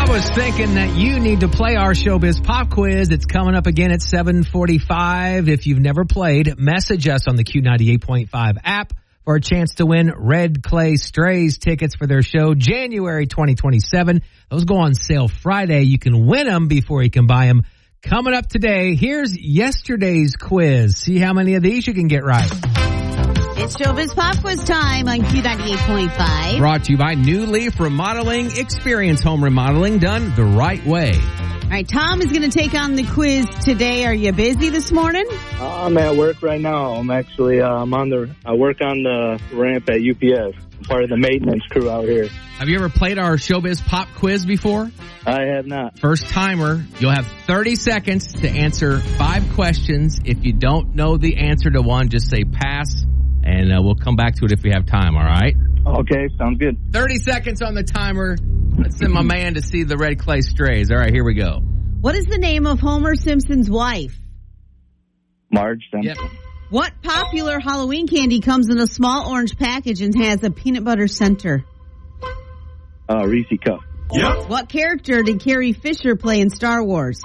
was thinking that you need to play our Showbiz Pop Quiz. It's coming up again at 7:45. If you've never played, message us on the Q98.5 app for a chance to win Red Clay Strays tickets for their show January 2027. Those go on sale Friday. You can win them before you can buy them. Coming up today, here's yesterday's quiz. See how many of these you can get right. It's Showbiz Pop Quiz time on Q98.5. Brought to you by New Leaf Remodeling. Experience home remodeling done the right way. All right, Tom is going to take on the quiz today. Are you busy this morning? I'm at work right now. I'm actually I work on the ramp at UPS. I'm part of the maintenance crew out here. Have you ever played our Showbiz Pop Quiz before? I have not. First timer, you'll have 30 seconds to answer 5 questions. If you don't know the answer to one, just say pass, and we'll come back to it if we have time, all right? Okay, sounds good. 30 seconds on the timer. Let's send my man to see the Red Clay Strays. All right, here we go. What is the name of Homer Simpson's wife? Marge Simpson. Yep. What popular Halloween candy comes in a small orange package and has a peanut butter center? Reese Cup. Yep. What character did Carrie Fisher play in Star Wars?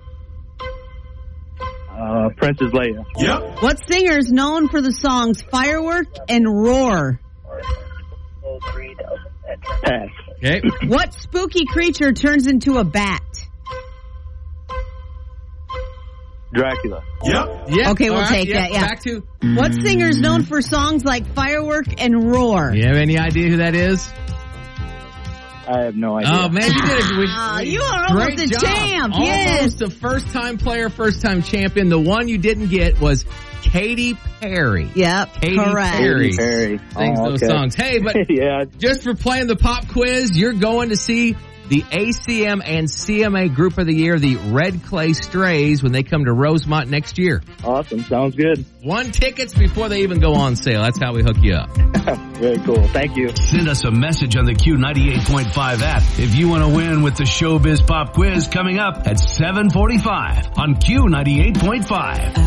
Princess Leia. Yep. What singer is known for the songs Firework and Roar? Pass. Okay. What spooky creature turns into a bat? Dracula. Yep. Yeah. Okay, we'll take that, yeah. Back to. What singer is known for songs like Firework and Roar? You have any idea who that is? I have no idea. Oh, man, you did it. You are almost a champ. Yes. Almost a first-time player, first-time champion. The one you didn't get was Katy Perry. Yep, Katy correct. Perry Perry. sings those songs. Hey, but yeah. just for playing the pop quiz, you're going to see the ACM and CMA Group of the Year, the Red Clay Strays, when they come to Rosemont next year. Awesome. Sounds good. 1 tickets before they even go on sale. That's how we hook you up. Very cool. Thank you. Send us a message on the Q98.5 app if you want to win with the Showbiz Pop Quiz coming up at 7:45 on Q98.5.